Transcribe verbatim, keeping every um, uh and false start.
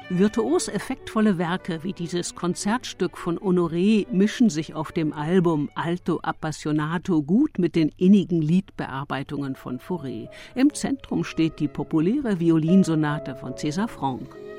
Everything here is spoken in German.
Virtuos effektvolle Werke wie dieses Konzertstück von Honoré mischen sich auf dem Album Alto Appassionato gut mit den innigen Liedbearbeitungen von Fauré. Im Zentrum steht die populäre Violinsonate von César Franck.